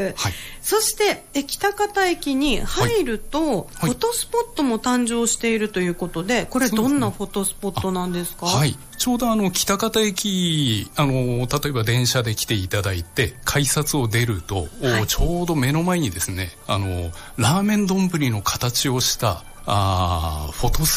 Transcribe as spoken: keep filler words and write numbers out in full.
はい、 そしてえ北方駅に入ると、はい、フォトスポットも誕生しているということで、これどんなフォトスポットなんですか？ はい、ちょうどあの北方駅、あの例えば電車で来ていただいて改札を出ると、はい、ちょうど目の前にですね、あのラーメン丼の形をしたあフォトス